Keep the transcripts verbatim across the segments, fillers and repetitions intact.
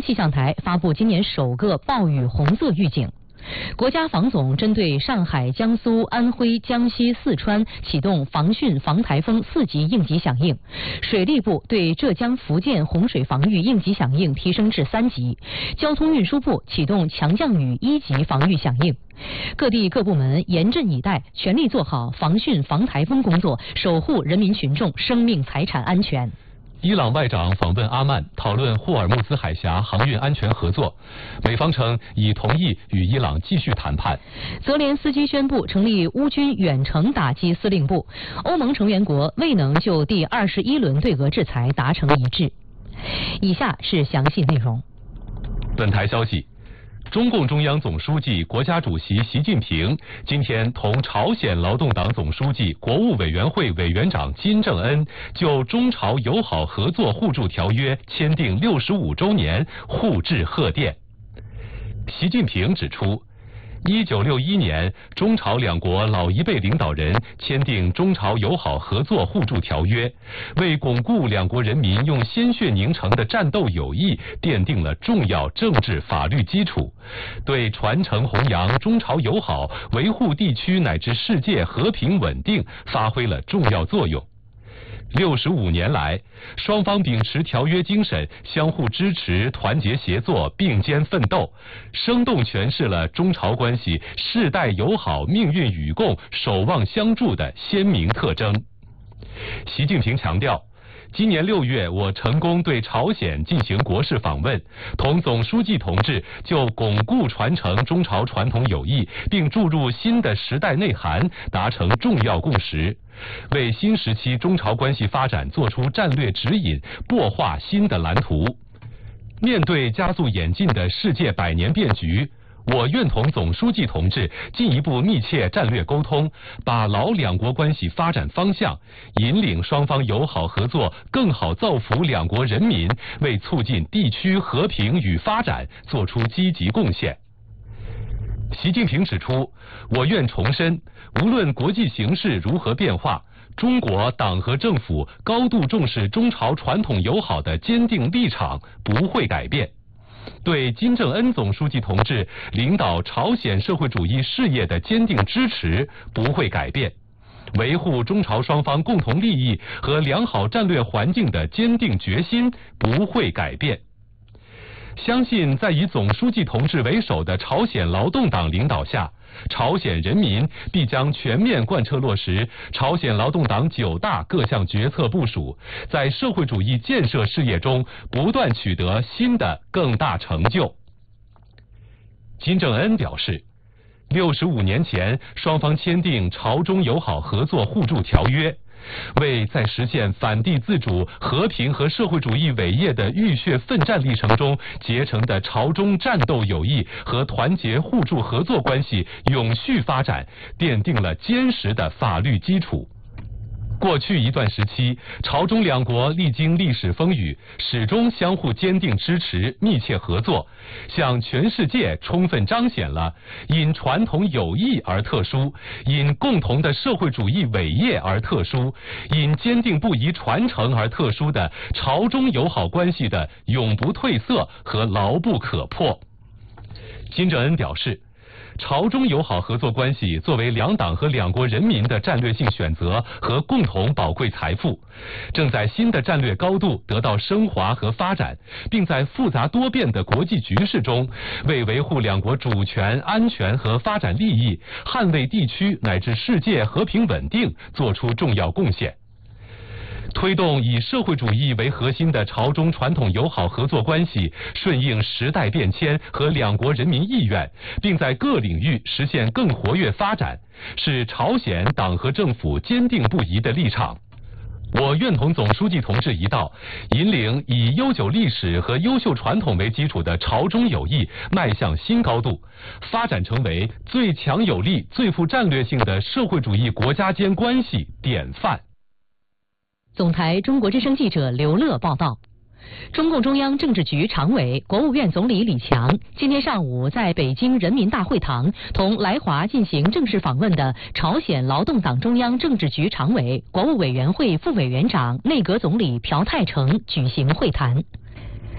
气象台发布今年首个暴雨红色预警。国家防总针对上海、江苏、安徽、江西、四川启动防汛防台风四级应急响应，水利部对浙江、福建洪水防御应急响应提升至三级，交通运输部启动强降雨一级防御响应。各地各部门严阵以待，全力做好防汛防台风工作，守护人民群众生命财产安全。 伊朗外长访问阿曼，讨论霍尔木兹海峡航运安全合作。美方称已同意与伊朗继续谈判。 泽连斯基宣布成立乌军远程打击司令部。欧盟成员国未能就第二十一轮对俄制裁达成一致。以下是详细内容。 本台消息。中共中央总书记、国家主席习近平今天同朝鲜劳动党总书记、国务委员会委员长金正恩就中朝友好合作互助条约签订六十五周年互致贺电。习近平指出，一九六一年，中朝两国老一辈领导人签订中朝友好合作互助条约，为巩固两国人民用鲜血凝成的战斗友谊奠定了重要政治法律基础，对传承弘扬中朝友好、维护地区乃至世界和平稳定发挥了重要作用。六十五年来，双方秉持条约精神，相互支持、团结协作、并肩奋斗，生动诠释了中朝关系世代友好、命运与共、守望相助的鲜明特征。习近平强调，今年六月，我成功对朝鲜进行国事访问，同总书记同志就巩固传承中朝传统友谊，并注入新的时代内涵，达成重要共识，为新时期中朝关系发展作出战略指引，擘画新的蓝图。面对加速演进的世界百年变局，我愿同总书记同志进一步密切战略沟通，把牢两国关系发展方向，引领双方友好合作更好造福两国人民，为促进地区和平与发展作出积极贡献。习近平指出，我愿重申，无论国际形势如何变化，中国党和政府高度重视中朝传统友好的坚定立场不会改变。对金正恩总书记同志领导朝鲜社会主义事业的坚定支持不会改变，维护中朝双方共同利益和良好战略环境的坚定决心不会改变。相信在以总书记同志为首的朝鲜劳动党领导下，朝鲜人民必将全面贯彻落实朝鲜劳动党九大各项决策部署，在社会主义建设事业中不断取得新的更大成就。金正恩表示，六十五年前，双方签订朝中友好合作互助条约，为在实现反帝自主、和平和社会主义伟业的浴血奋战历程中结成的朝中战斗友谊和团结互助合作关系永续发展奠定了坚实的法律基础。过去一段时期，朝中两国历经历史风雨，始终相互坚定支持、密切合作，向全世界充分彰显了因传统友谊而特殊，因共同的社会主义伟业而特殊，因坚定不移传承而特殊的朝中友好关系的永不褪色和牢不可破。金正恩表示，朝中友好合作关系作为两党和两国人民的战略性选择和共同宝贵财富，正在新的战略高度得到升华和发展，并在复杂多变的国际局势中，为维护两国主权、安全和发展利益，捍卫地区乃至世界和平稳定作出重要贡献。推动以社会主义为核心的朝中传统友好合作关系顺应时代变迁和两国人民意愿，并在各领域实现更活跃发展，是朝鲜党和政府坚定不移的立场。我愿同总书记同志一道，引领以悠久历史和优秀传统为基础的朝中友谊迈向新高度，发展成为最强有力、最富战略性的社会主义国家间关系典范。 总台中国之声记者刘乐报道。中共中央政治局常委、国务院总理李强今天上午在北京人民大会堂同来华进行正式访问的朝鲜劳动党中央政治局常委、国务委员会副委员长、内阁总理朴泰成举行会谈。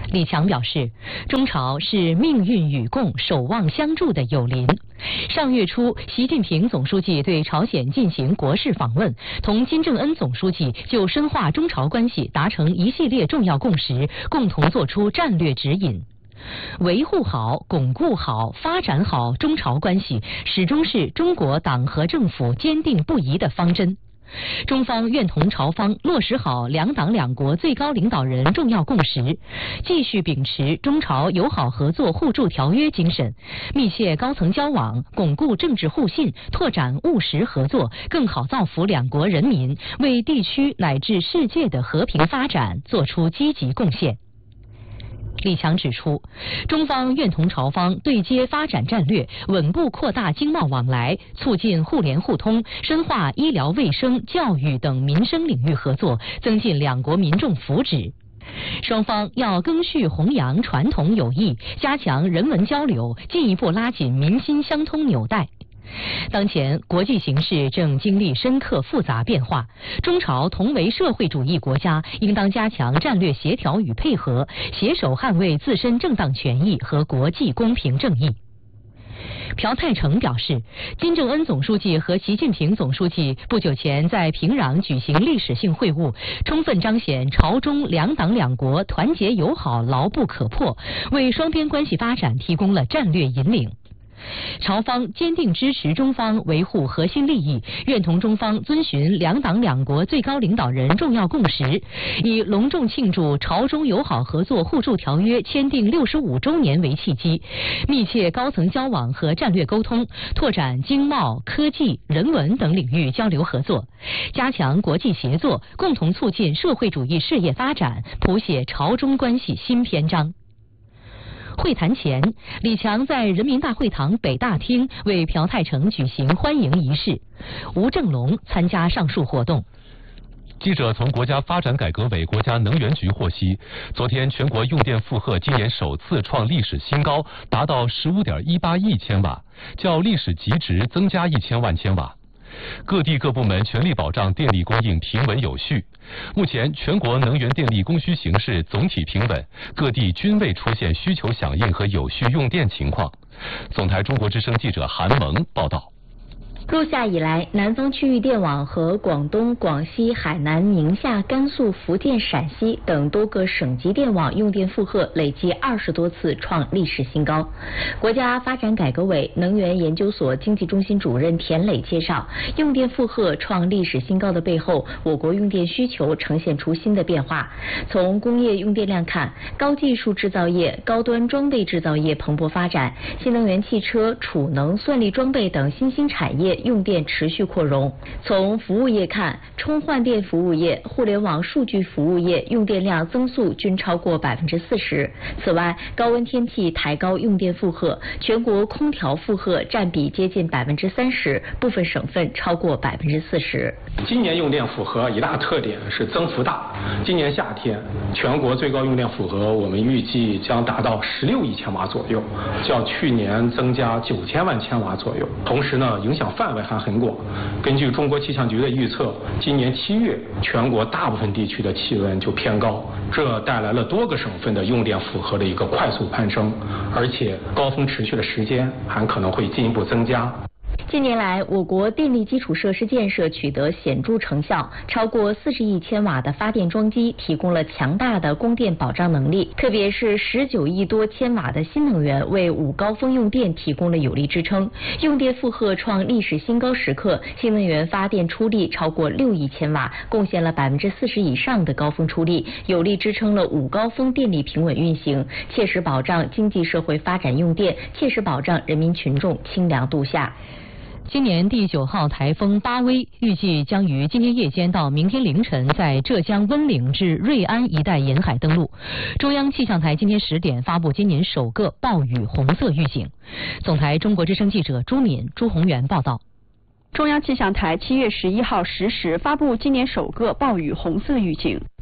李强表示，中朝是命运与共、守望相助的友邻。上月初，习近平总书记对朝鲜进行国事访问，同金正恩总书记就深化中朝关系达成一系列重要共识，共同作出战略指引。维护好、巩固好、发展好中朝关系，始终是中国党和政府坚定不移的方针。中方愿同朝方落实好两党两国最高领导人重要共识，继续秉持中朝友好合作互助条约精神，密切高层交往，巩固政治互信，拓展务实合作，更好造福两国人民，为地区乃至世界的和平发展作出积极贡献。李强指出，中方愿同朝方对接发展战略，稳步扩大经贸往来，促进互联互通，深化医疗卫生、教育等民生领域合作，增进两国民众福祉。双方要赓续弘扬传统友谊，加强人文交流，进一步拉紧民心相通纽带。当前国际形势正经历深刻复杂变化，中朝同为社会主义国家，应当加强战略协调与配合，携手捍卫自身正当权益和国际公平正义。朴泰成表示，金正恩总书记和习近平总书记不久前在平壤举行历史性会晤，充分彰显朝中两党两国团结友好牢不可破，为双边关系发展提供了战略引领。朝方坚定支持中方维护核心利益，愿同中方遵循两党两国最高领导人重要共识，以隆重庆祝朝中友好合作互助条约签订六十五周年为契机，密切高层交往和战略沟通，拓展经贸、科技、人文等领域交流合作，加强国际协作，共同促进社会主义事业发展，谱写朝中关系新篇章。会谈前，李强在人民大会堂北大厅为朴泰成举行欢迎仪式，吴正龙参加上述活动。 记者从国家发展改革委国家能源局获悉，昨天全国用电负荷今年首次创历史新高，达到 十五点一八亿千瓦，较历史极值增加一千万千瓦。各地各部门全力保障电力供应平稳有序。目前全国能源电力供需形势总体平稳，各地均未出现需求响应和有序用电情况。总台中国之声记者韩萌报道。 入夏以来，南方区域电网和广东、广西、海南、宁夏、甘肃、福建、陕西等多个省级电网用电负荷累计二十多次创历史新高。国家发展改革委能源研究所经济中心主任田磊介绍，用电负荷创历史新高的背后，我国用电需求呈现出新的变化。从工业用电量看，高技术制造业、高端装备制造业蓬勃发展，新能源汽车、储能、算力装备等新兴产业用电持续扩容。从服务业看，充换电服务业、互联网数据服务业用电量增速均超过百分之四十。此外，高温天气抬高用电负荷，全国空调负荷占比接近百分之三十，部分省份超过百分之四十。 今年用电负荷一大特点是增幅大。今年夏天，全国最高用电负荷我们预计将达到十六亿千瓦左右，较去年增加九千万千瓦左右。同时呢，影响范围还很广。根据中国气象局的预测，今年七月全国大部分地区的气温就偏高，这带来了多个省份的用电负荷的一个快速攀升，而且高峰持续的时间还可能会进一步增加。 近年来，我国电力基础设施建设取得显著成效，超过四十亿千瓦的发电装机提供了强大的供电保障能力，特别是十九亿多千瓦的新能源为午高峰用电提供了有力支撑。用电负荷创历史新高时刻，新能源发电出力超过六亿千瓦，贡献了百分之四十以上的高峰出力，有力支撑了午高峰电力平稳运行，切实保障经济社会发展用电，切实保障人民群众清凉度夏。 今年第九号台风巴威预计将于今天夜间到明天凌晨在浙江温岭至瑞安一带沿海登陆。中央气象台今天十点发布今年首个暴雨红色预警。总台中国之声记者朱敏、朱宏元报道。 中央气象台七月十一号十时发布今年首个暴雨红色预警。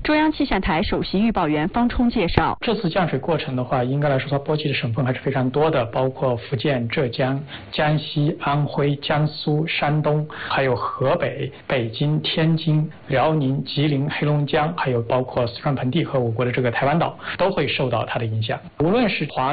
中央气象台首席预报员方冲介绍， 这次降水过程的话，应该来说它波及的省份还是非常多的，包括福建、浙江、江西、安徽、江苏、山东，还有河北、北京、天津、辽宁、吉林、黑龙江，还有包括四川盆地和我国的这个台湾岛，都会受到它的影响。无论是华